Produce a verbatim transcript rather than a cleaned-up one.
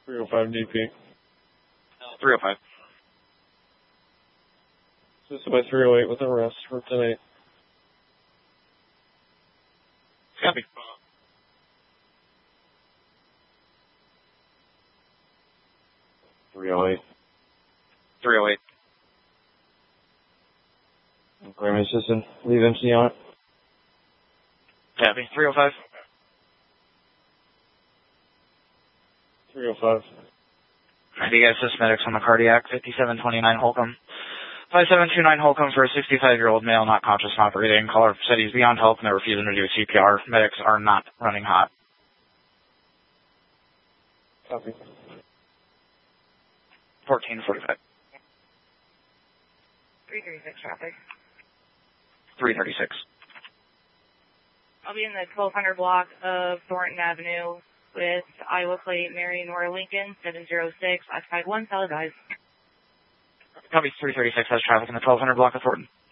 three oh five D P. three oh five. Assisted by three oh eight with arrest for tonight. Copy. three oh eight. three oh eight. Crime assistant. Leave M C on it. Copy. three oh five. three oh five. I do guys assist medics on the cardiac, fifty-seven twenty-nine Holcomb. five seven two nine Holcomb for a sixty-five-year-old male not conscious, not breathing. Caller said he's beyond help and they're refusing to do C P R. Medics are not running hot. Copy. fourteen forty-five. three thirty-six traffic. three thirty-six. I'll be in the twelve hundred block of Thornton Avenue with Iowa plate Mary Nora Lincoln, seven zero six, occupied one, solid eyes. Copy. three thirty-six has traffic in the twelve hundred block of Thornton.